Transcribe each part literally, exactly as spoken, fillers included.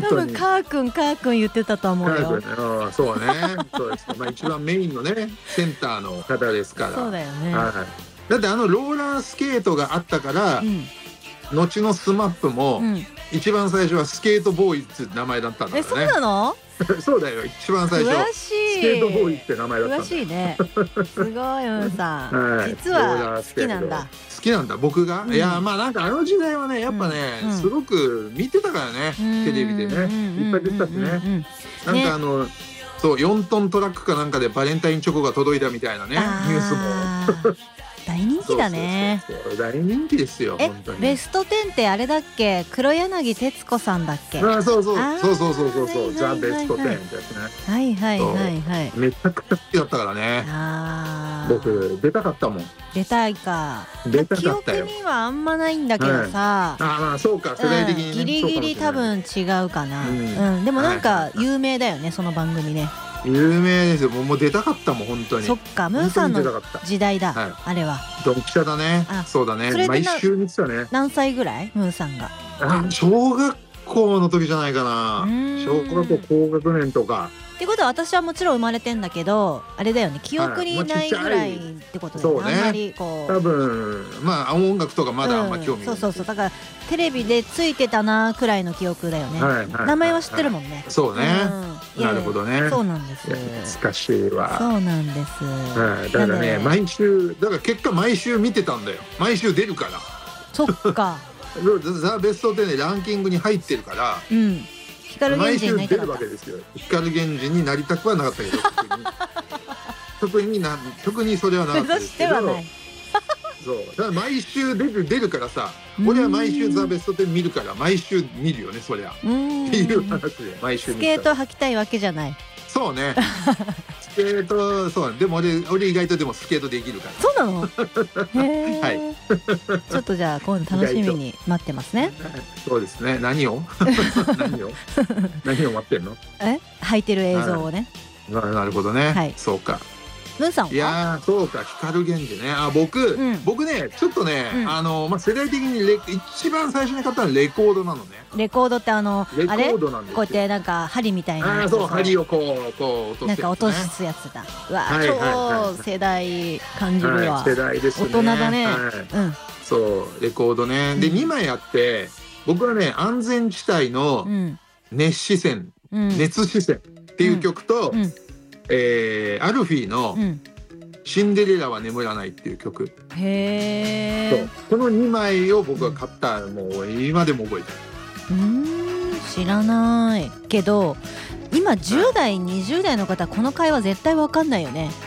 多分カー君カー君言ってたと思うよ。 うん、そうねそうです、まあ、一番メインのねセンターの方ですから。 そうだよね、 はい、だってあのローラースケートがあったから、うん、後のスマップも、うん、一番最初はスケートボーイって名前だったんだよね。 え、そうなの？ そうだよ、一番最初詳しい、 スケートボーイって名前だったんだ。 詳しいねすごい、うんさん、はい、実は好きなんだ。 好きなんだ僕が、うん、いやまあなんかあの時代はねやっぱね、うん、すごく見てたからね、うん、テレビでね、うん、いっぱい出てたしね、うん、なんかあの、ね、そうよんトントラックかなんかでバレンタインチョコが届いたみたいなねニュースも大人気だね。 そうそうそうそう、大人気ですよ。 え、 本当にベストテンってあれだっけ、黒柳徹子さんだっけ？ あ、そうそうそうそうそうそうそう、ザ・ベストテンですね。 はいはいはいはい。 めちゃくちゃ好きだったからね。あ、僕出たかったもん。 出たいか。 出たかったよ。 記憶にはあんまないんだけどさ、 はい、あ、まあそうか、世代的に、ね、 うん、ギリギリ多分違うかな、うんうん、でもなんか有名だよね、その番組ね。 有名ですよ。もう、もう出たかったもん本当に。 そっか、ムーさんの時代だ、はい、あれはドンピシャだね。そうだね、毎週見てたね。 何歳ぐらいムーさんが？ あ、小学校の時じゃないかな。小学校高学年とかってことは、私はもちろん生まれてんだけどあれだよね、記憶にないぐらいってことだよね、はい、あんまりこう多分まあ音楽とかまだあんま興味ない、 うん、そうそうそう、だからテレビでついてたなくらいの記憶だよね、はいはいはいはい、名前は知ってるもんね。 そうね、うん、なるほどね。 そうなんです。 懐かしいわ。そうなんです、 はい、だからね毎週だから結果毎週見てたんだよ。毎週出るから。 そっかザ・ベストテンでランキングに入ってるから、うん、 光源氏になりたかった。 毎週出るわけですよ。光源氏になりたくはなかったけど特にな特にそれはなかったですけどそうだから毎週出る出るからさ、俺は毎週ザ・ベストテン見るから毎週見るよね、そりゃっていう話で毎週見スケート履きたいわけじゃない。 そうねスケート、そうでも俺俺意外とでもスケートできるから。 そうなのへはいちょっとじゃあ今度楽しみに待ってますね。 そうですね。何を何を何を待ってんの？ え、履いてる映像をね。 なるほどね、はい、そうか。 ムーさんは？ いやそうか、光源氏ね。あ、僕、うん、僕ねちょっとね、うん、あのまあ世代的にレ一番最初に買ったのはレコードなのね。 レコードってあのレコードなんですよ。 こうやってなんか針みたいな。 あ、そう、針をこうこう落とす、ね、 なんか落とすやつだ。うわ、はいはいはい、超世代感じるわ、 はい、世代ですね。 大人だね、はい、うん、 そうレコードね。で、うん、にまいあって僕はね安全地帯の熱視線、うん、熱視線っていう曲と、うんうん、えー、アルフィーの、うんシンデレラは眠らないっていう曲。 へー。 このにまいを僕が買った、うん、もう今でも覚えてる。 うーん、知らないけど今じゅう代にじゅう代の方この会話絶対わかんないよね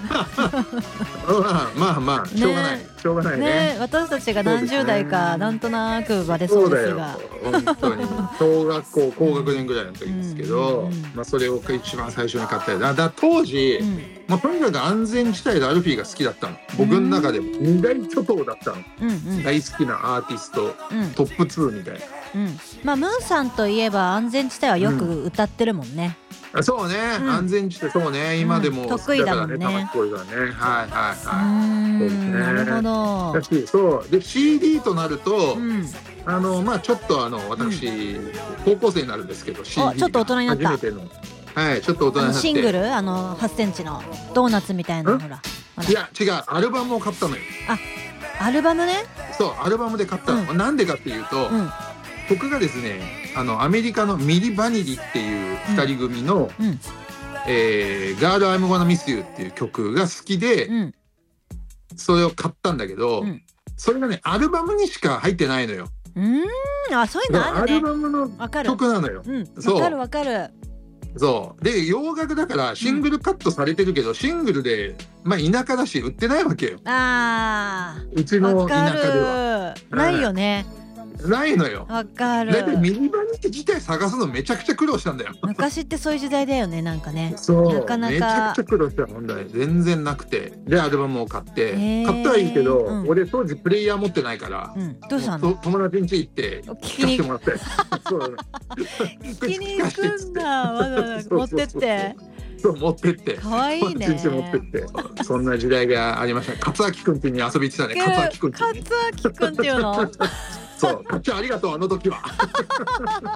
まあまあしょうがない、ね、しょうがないね。 ね、私たちが何十代かなんとなくバレそうですが、 本当に小学校高学年ぐらいの時ですけど、うんうんうん、まあそれを一番最初に買ったよ。だから当時、うん、まあとにかく安全地帯でアルフィーが好きだったの。僕の中でも二大巨頭だったの、うんうん、大好きなアーティスト、うん、トップツーみたいな。 うん、まあムーさんといえば安全地帯はよく歌ってるもんね、 うん、そうね、うん、安全地帯そうね、今でも好きだからね、玉置浩二がね、はいはいはい、そうですね。 なるほど。 だし、そうで シーディー となると、うん、あのまあちょっとあの私、うん、高校生になるんですけど シーディーちょっと大人になった。 初めての、はい、ちょっと大人になってシングル、あのはちセンチのドーナツみたいな、ほら、 いや違う、アルバムを買ったのよ。 あ、アルバムね。 そう、アルバムで買ったの、うん、なんでかっていうと、うん、僕がですね、あのアメリカのミリ・バニリっていうふたり組の、うん、えー、Girl I'm Gonna Miss You っていう曲が好きで、うん、それを買ったんだけど、うん、それがねアルバムにしか入ってないのよ。 うーん、あ、そういうのあるね。 アルバムの曲なのよ。 わかるわかる。 そうで洋楽だからシングルカットされてるけど、うん、シングルでまあ田舎だし売ってないわけよ。 ああ、 うちの田舎ではないよね。 ないのよ。 わかる。 だいたいミニバニ自体探すのめちゃくちゃ苦労したんだよ。 昔ってそういう時代だよね、なんかね。 そう、 なかなかめちゃくちゃ苦労した問題全然なくて、でアルバムを買って買ったはいいけど、うん、俺当時プレイヤー持ってないから、うん、 どうしたの？ 友達ん家行って聞かせてもらってそう聞きに行くんだ、わざわざ持ってってそう持ってってかわいいね。 持ってってそんな時代がありました。勝明くんっていうに遊びに来たね。勝明くんって勝明くんっていうのそう、かっちゃんありがとう、あの時は